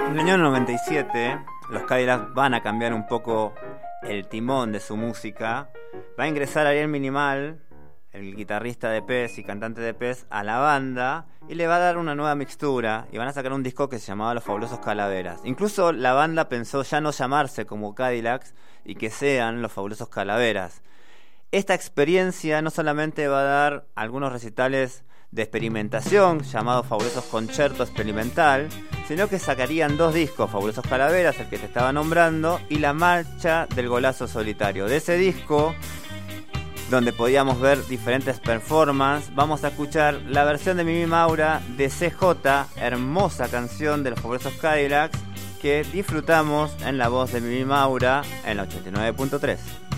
En el año 97, los Cadillacs van a cambiar un poco el timón de su música. Va a ingresar Ariel Minimal, el guitarrista de Pez y cantante de Pez, a la banda y le va a dar una nueva mixtura y van a sacar un disco que se llamaba Los Fabulosos Calaveras. Incluso la banda pensó ya no llamarse como Cadillacs y que sean Los Fabulosos Calaveras. Esta experiencia no solamente va a dar algunos recitales de experimentación llamados Fabulosos Concerto Experimental, sino que sacarían 2 discos, Fabulosos Calaveras, el que te estaba nombrando, y La Marcha del Golazo Solitario. De ese disco, donde podíamos ver diferentes performances, vamos a escuchar la versión de Mimi Maura de CJ, hermosa canción de los Fabulosos Cadillacs, que disfrutamos en la voz de Mimi Maura en la 89.3.